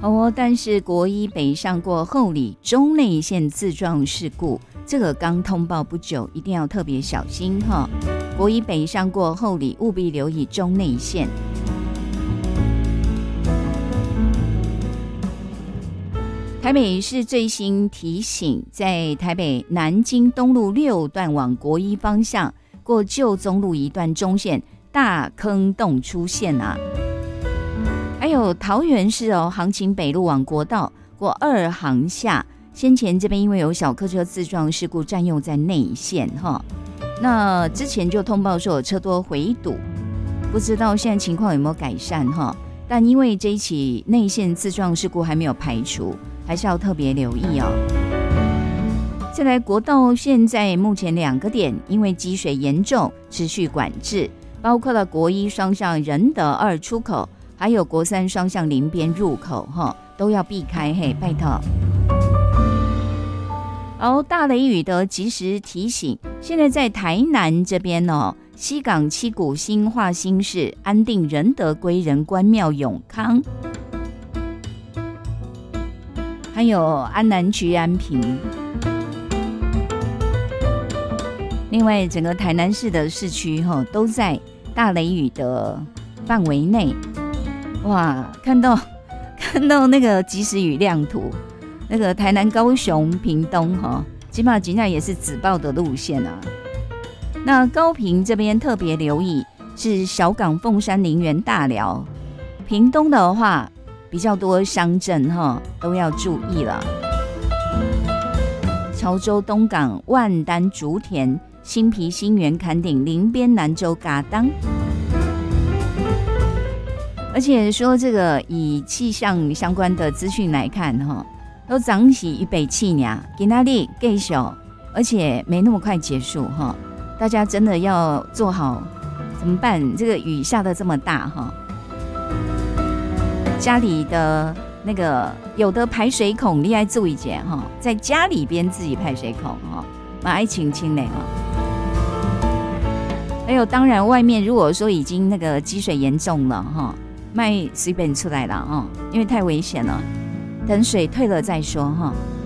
但是国一北上过后里中内线自撞事故，这个刚通报不久，一定要特别小心哈。国一北上过后里，务必留意中内线。台北市最新提醒，在台北南京东路6段往国一方向，过旧宗路一段中线大坑洞出现啊。还有桃园市杭勤北路往国道过2航下，先前这边因为有小客车自撞事故占用在内线哈，那之前就通报说有车多回堵，不知道现在情况有没有改善哈？但因为这一起内线自撞事故还没有排除，还是要特别留意哦。再来，国道现在目前2个点因为积水严重持续管制，包括了国一双向仁德2出口，还有国三双向林边入口都要避开，嘿，拜托。大雷雨的及时提醒，现在在台南这边西港七股新化新市安定仁德归仁关庙永康，还有安南区安平。另外整个台南市的市区都在大雷雨的范围内。哇，看到那个即时雨量图，那个台南、高雄、屏东基本上也是紫爆的路线啊。那高屏这边特别留意是小港、凤山、林园、大寮。屏东的话比较多乡镇都要注意了。潮州、东港、万丹、竹田、新皮、新园、坎顶、林边、南州、嘎当。而且说这个以气象相关的资讯来看都涨起预备气呢，今天里继续，而且没那么快结束大家真的要做好怎么办？这个雨下得这么大家里的那个有的排水孔你要注意一点在家里边自己排水孔蛮爱清清的还有当然外面如果说已经那个积水严重了卖随便出来了因为太危险了，等水退了再说